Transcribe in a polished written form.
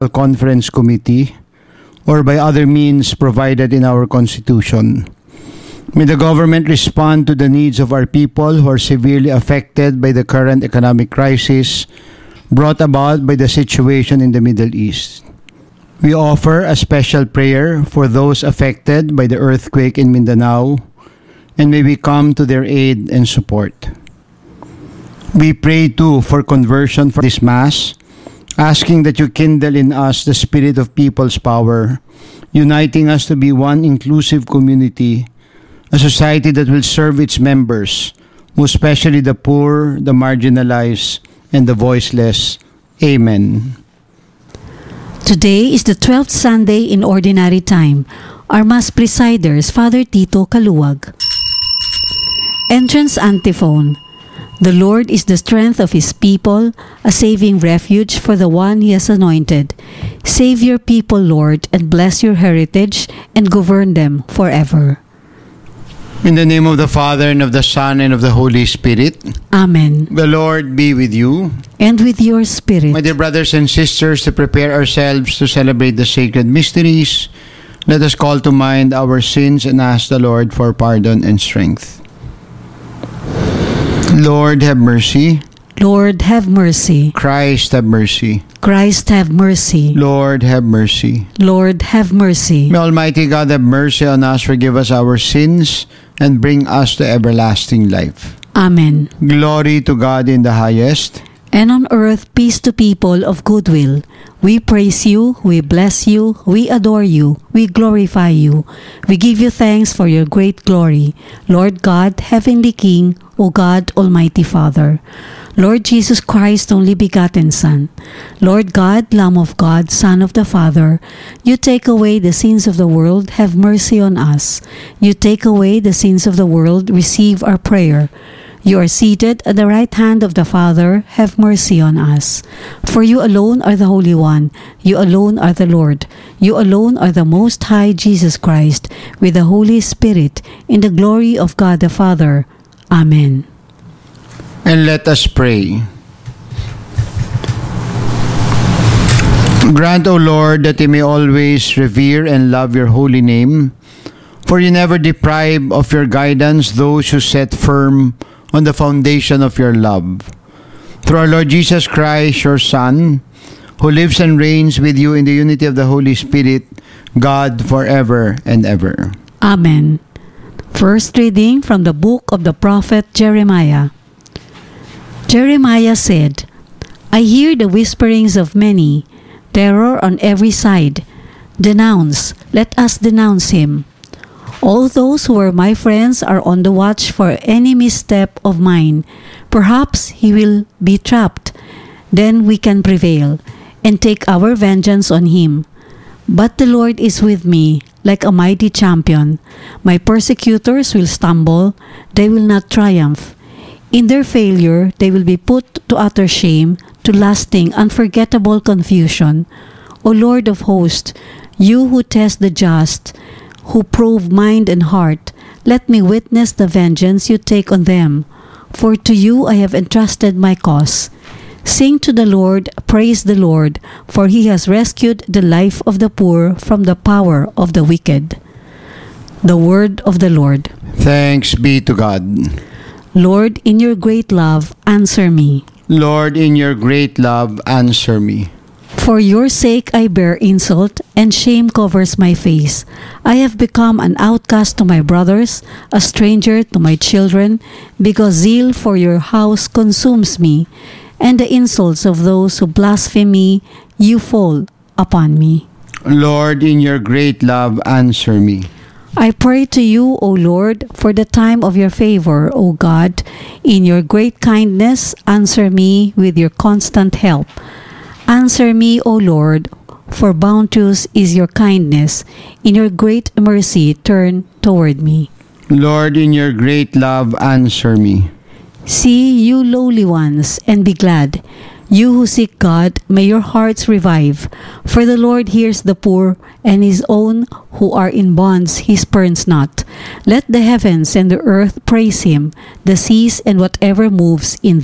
Conference Committee or by other means provided in our Constitution. May the government respond to the needs of our people who are severely affected by the current economic crisis brought about by the situation in the Middle East. We offer a special prayer for those affected by the earthquake in Mindanao, and may we come to their aid and support. We pray too for conversion for this Mass, asking that you kindle in us the spirit of people's power, uniting us to be one inclusive community, a society that will serve its members, most especially the poor, the marginalized, and the voiceless. Amen. Today is the 12th Sunday in Ordinary Time. Our Mass presiders, Father Tito Kaluwag. Entrance Antiphon. The Lord is the strength of His people, a saving refuge for the one He has anointed. Save your people, Lord, and bless your heritage, and govern them forever. In the name of the Father, and of the Son, and of the Holy Spirit. Amen. The Lord be with you. And with your spirit. My dear brothers and sisters, to prepare ourselves to celebrate the sacred mysteries, let us call to mind our sins and ask the Lord for pardon and strength. Lord, have mercy. Lord, have mercy. Christ, have mercy. Christ, have mercy. Lord, have mercy. Lord, have mercy. May Almighty God have mercy on us, forgive us our sins, and bring us to everlasting life. Amen. Glory to God in the highest. And on earth, peace to people of good will. We praise you, we bless you, we adore you, we glorify you. We give you thanks for your great glory. Lord God, Heavenly King, O God, Almighty Father. Lord Jesus Christ, only begotten Son. Lord God, Lamb of God, Son of the Father. You take away the sins of the world, have mercy on us. You take away the sins of the world, receive our prayer. You are seated at the right hand of the Father, have mercy on us. For you alone are the Holy One, you alone are the Lord, you alone are the Most High Jesus Christ, with the Holy Spirit, in the glory of God the Father. Amen. And let us pray. Grant, O Lord, that we may always revere and love your holy name, for you never deprive of your guidance those who set firm on the foundation of your love. Through our Lord Jesus Christ, your Son, who lives and reigns with you in the unity of the Holy Spirit, God forever and ever. Amen. First reading from the book of the prophet Jeremiah. Jeremiah said, I hear the whisperings of many, terror on every side. Denounce, let us denounce him. All those who were my friends are on the watch for any misstep of mine. Perhaps he will be trapped. Then we can prevail and take our vengeance on him. But the Lord is with me like a mighty champion. My persecutors will stumble. They will not triumph. In their failure, they will be put to utter shame, to lasting, unforgettable confusion. O Lord of hosts, you who test the just, who prove mind and heart, let me witness the vengeance you take on them. For to you I have entrusted my cause. Sing to the Lord, praise the Lord, for he has rescued the life of the poor from the power of the wicked. The word of the Lord. Thanks be to God. Lord, in your great love, answer me. Lord, in your great love, answer me. For your sake I bear insult, and shame covers my face. I have become an outcast to my brothers, a stranger to my children, because zeal for your house consumes me, and the insults of those who blaspheme me, you fall upon me. Lord, in your great love, answer me. I pray to you, O Lord, for the time of your favor, O God. In your great kindness, answer me with your constant help. Answer me, O Lord, for bounteous is your kindness. In your great mercy, turn toward me. Lord, in your great love, answer me. See, you lowly ones, and be glad. You who seek God, may your hearts revive. For the Lord hears the poor, and his own who are in bonds he spurns not. Let the heavens and the earth praise him, the seas and whatever moves in them.